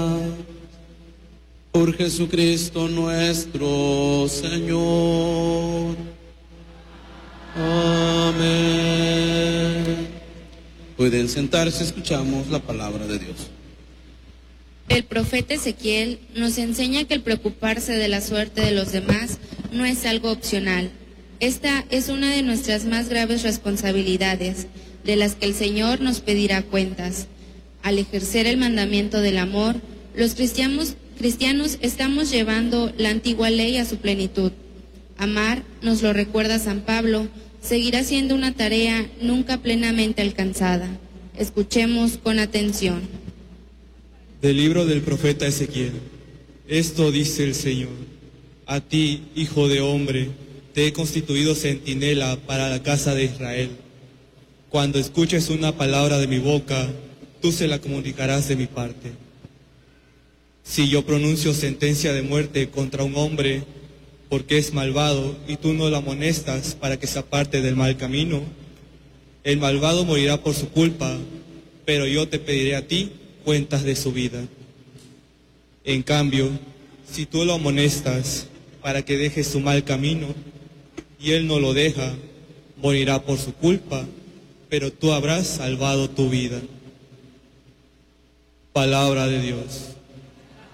Por Jesucristo nuestro Señor. Amén. Pueden sentarse, escuchamos la palabra de Dios. El profeta Ezequiel nos enseña que el preocuparse de la suerte de los demás no es algo opcional. Esta es una de nuestras más graves responsabilidades, de las que el Señor nos pedirá cuentas. Al ejercer el mandamiento del amor, los cristianos estamos llevando la antigua ley a su plenitud. Amar, nos lo recuerda San Pablo, seguirá siendo una tarea nunca plenamente alcanzada. Escuchemos con atención. Del libro del profeta Ezequiel. Esto dice el Señor: a ti, hijo de hombre, te he constituido centinela para la casa de Israel. Cuando escuches una palabra de mi boca, tú se la comunicarás de mi parte. Si yo pronuncio sentencia de muerte contra un hombre porque es malvado y tú no lo amonestas para que se aparte del mal camino, el malvado morirá por su culpa, pero yo te pediré a ti cuentas de su vida. En cambio, si tú lo amonestas para que deje su mal camino y él no lo deja, morirá por su culpa, pero tú habrás salvado tu vida. Palabra de Dios.